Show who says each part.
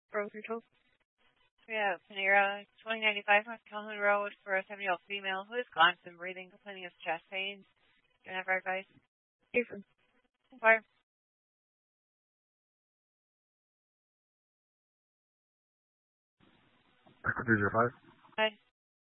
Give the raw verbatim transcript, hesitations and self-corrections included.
Speaker 1: Road control.
Speaker 2: We have Panera, twenty ninety-five North Calhoun Road for a seventy-year-old female who is constant breathing, complaining of chest pains. Do you have our advice?
Speaker 1: Different.
Speaker 2: Fire.
Speaker 3: Echo three zero five.
Speaker 2: Hi.